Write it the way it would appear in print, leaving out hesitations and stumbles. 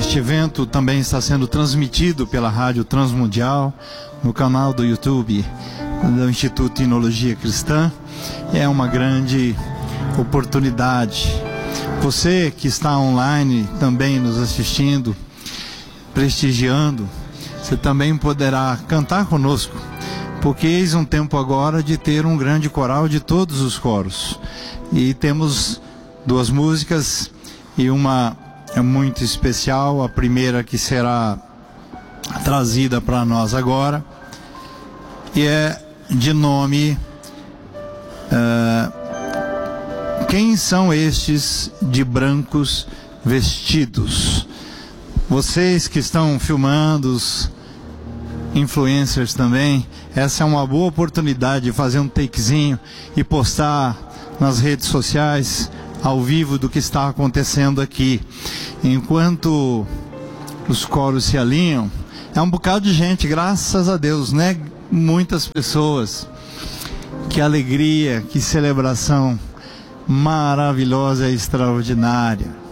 Este evento também está sendo transmitido pela Rádio Transmundial, no canal do YouTube do Instituto de Teologia Cristã. É uma grande oportunidade. Você que está online também nos assistindo, prestigiando, você também poderá cantar conosco, porque eis um tempo agora de ter um grande coral de todos os coros. E temos duas músicas e uma é muito especial, a primeira que será trazida para nós agora, e é de nome Quem são estes de brancos vestidos? Vocês que estão filmando, os influencers também, essa é uma boa oportunidade de fazer um takezinho e postar nas redes sociais ao vivo do que está acontecendo aqui. Enquanto os coros se alinham, é um bocado de gente, graças a Deus, né? Muitas pessoas. Que alegria, que celebração maravilhosa e extraordinária.